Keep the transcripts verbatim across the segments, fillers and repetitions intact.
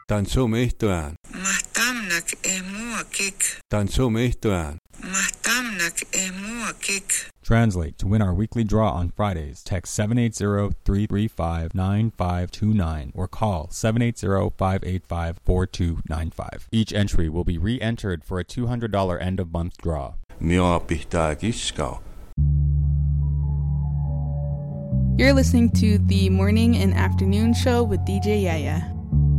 Tansumistuan. Mahtamnak e muakik. Tansumistuan. Mahtamnak e muakik. Translate. To win our weekly draw on Fridays, text seven eight zero, three three five, nine five two nine or call seven eight zero, five eight five, four two nine five. Each entry will be re-entered for a two hundred dollars end-of-month draw. Mio pihtaa kiskau. You're listening to the Morning and Afternoon Show with D J Yaya.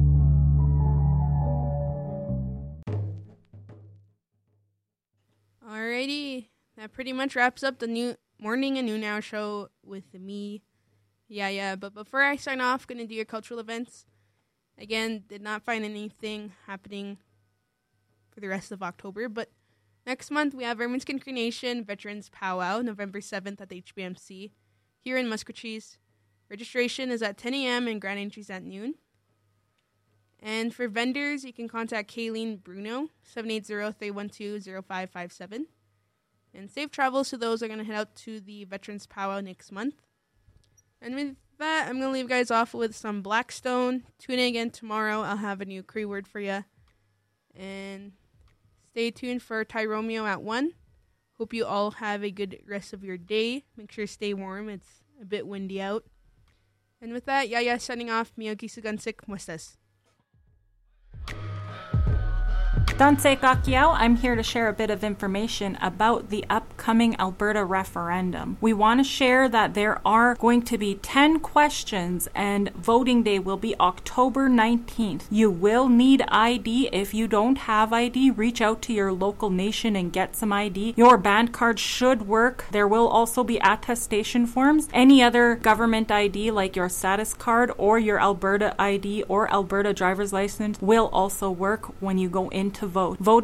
Alrighty, that pretty much wraps up the new Morning and Noon Hour show with me, Yaya. But before I sign off, gonna do your cultural events. Again, did not find anything happening for the rest of October, but next month we have Ermineskin Cree Nation Veterans Powwow, November seventh at the H B M C here in Muscatcheese. Registration is at ten a.m. and grand entries at noon. And for vendors, you can contact Kayleen Bruno, seven eight zero, three one two, zero five five seven. And safe travels to those who are going to head out to the Veterans Powwow next month. And with that, I'm going to leave you guys off with some Blackstone. Tune in again tomorrow. I'll have a new Cree word for you. And stay tuned for Ty Romeo at one. Hope you all have a good rest of your day. Make sure to stay warm. It's a bit windy out. And with that, Yaya signing off. Miyogi Sugansik, Muestas. Dansei Kakiao, I'm here to share a bit of information about the upcoming Alberta referendum. We want to share that there are going to be ten questions and voting day will be October nineteenth. You will need I D. If you don't have I D, reach out to your local nation and get some I D. Your band card should work. There will also be attestation forms. Any other government I D like your status card or your Alberta I D or Alberta driver's license will also work when you go into vote. Voting